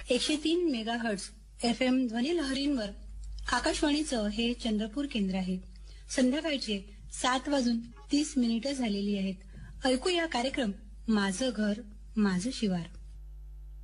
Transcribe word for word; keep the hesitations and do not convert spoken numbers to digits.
एकशे तीन mega hertz F M ध्वनी लहरींवर आकाशवाणीचं हे चंद्रपूर केंद्र आहे. संध्याकाळचे सात वाजून तीस मिनिटं झालेली आहेत. ऐकूया कार्यक्रम माझं घर माझं शिवार.